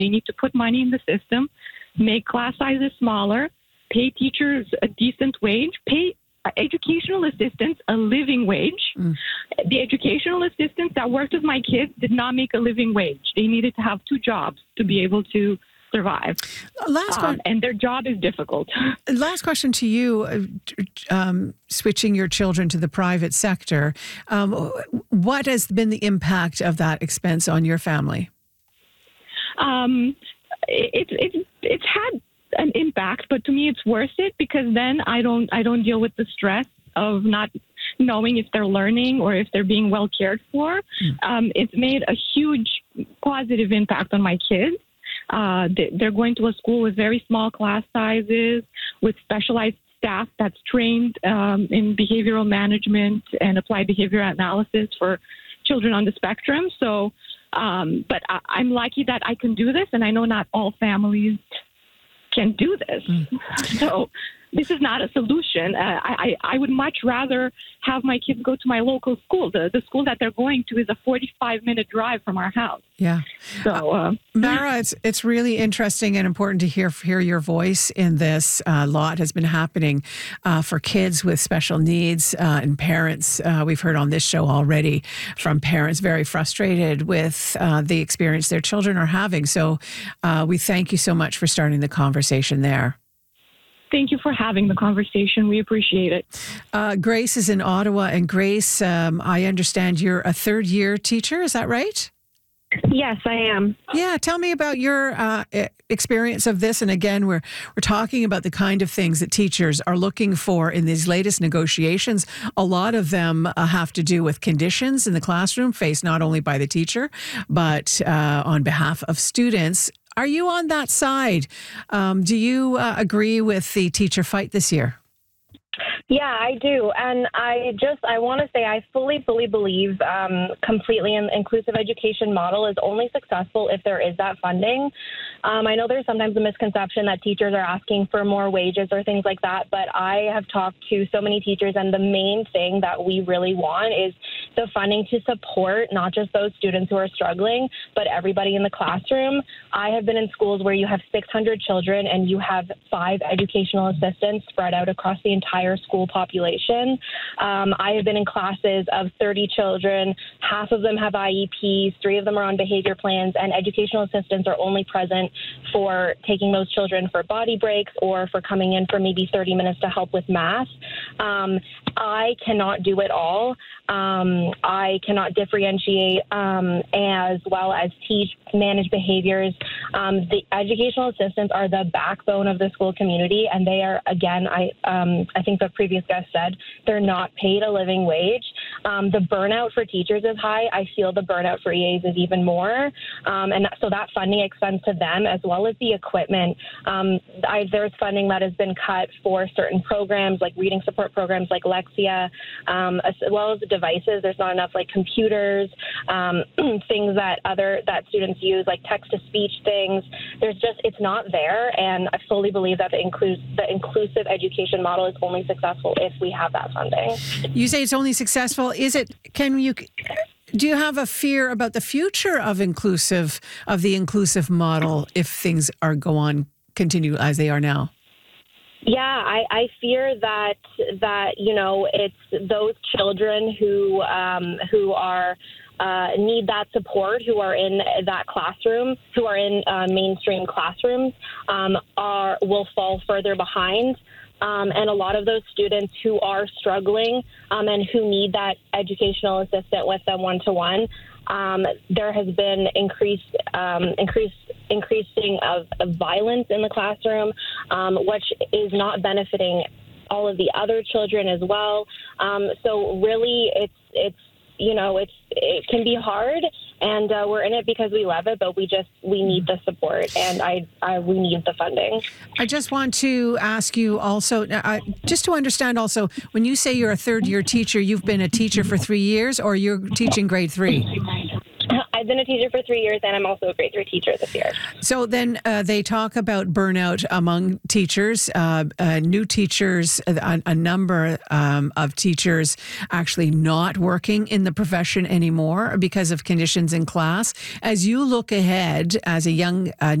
They need to put money in the system, make class sizes smaller, pay teachers a decent wage, pay educational assistants a living wage. The educational assistants that worked with my kids did not make a living wage. They needed to have 2 jobs to be able to survive. And their job is difficult. Last question to you, switching your children to the private sector. What has been the impact of that expense on your family? It's had an impact, but to me it's worth it because then I don't deal with the stress of not knowing if they're learning or if they're being well cared for. It's made a huge positive impact on my kids. They're going to a school with very small class sizes, with specialized staff that's trained in behavioral management and applied behavior analysis for children on the spectrum. So, but I'm lucky that I can do this, and I know not all families can do this. So this is not a solution. I would much rather have my kids go to my local school. The school that they're going to is a 45-minute drive from our house. Yeah. So, Mara, it's really interesting and important to hear your voice in this. A lot has been happening for kids with special needs and parents. We've heard on this show already from parents very frustrated with the experience their children are having. So we thank you so much for starting the conversation there. Thank you for having the conversation. We appreciate it. Grace is in Ottawa. And Grace, I understand you're a third-year teacher. Is that right? Yes, I am. Yeah. Tell me about your experience of this. And again, we're talking about the kind of things that teachers are looking for in these latest negotiations. A lot of them have to do with conditions in the classroom faced not only by the teacher, but on behalf of students. Are you on that side? Do you agree with the teacher fight this year? Yeah, I do. And I want to say I fully believe completely an inclusive education model is only successful if there is that funding. I know there's sometimes a misconception that teachers are asking for more wages or things like that, but I have talked to so many teachers, and the main thing that we really want is the funding to support not just those students who are struggling, but everybody in the classroom. I have been in schools where you have 600 children and you have 5 educational assistants spread out across the entire school population. I have been in classes of 30 children. Half of them have IEPs, 3 of them are on behavior plans, and educational assistants are only present for taking those children for body breaks or for coming in for maybe 30 minutes to help with math. I cannot do it all. I cannot differentiate as well as teach, manage behaviors. The educational assistants are the backbone of the school community, and they are, again, I think the previous guest said, they're not paid a living wage. The burnout for teachers is high. I feel the burnout for EAs is even more. And so that funding extends to them as well as the equipment. There's funding that has been cut for certain programs like reading support programs like Lexia, as well as the devices. There's not enough like computers, things that students use like text-to-speech things. It's not there. And I fully believe that the inclusive education model is only successful if we have that funding. You say it's only successful. Do you have a fear about the future of the inclusive model if things continue as they are now? Yeah, I fear that it's those children who are need that support, who are in that classroom, who are in mainstream classrooms, will fall further behind. And a lot of those students who are struggling and who need that educational assistant with them one-to-one, there has been increasing of violence in the classroom, which is not benefiting all of the other children as well. So really, it can be hard, and we're in it because we love it, but we need the support, and we need the funding. I just want to ask you also, just to understand also, when you say you're a third-year teacher, you've been a teacher for 3 years, or you're teaching grade 3? I've been a teacher for 3 years, and I'm also a grade 3 teacher this year. So then they talk about burnout among teachers, new teachers, a number of teachers actually not working in the profession anymore because of conditions in class. As you look ahead as a young